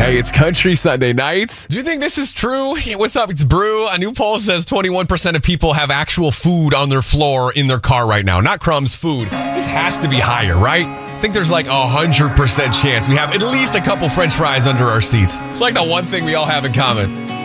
Hey, it's Country Sunday Nights. Do you think this is true? Hey, what's up? It's Brew. A new poll says 21% of people have actual food on their floor in their car right now. Not crumbs, food. This has to be higher, right? I think there's like 100% chance we have at least a couple French fries under our seats. It's like the one thing we all have in common.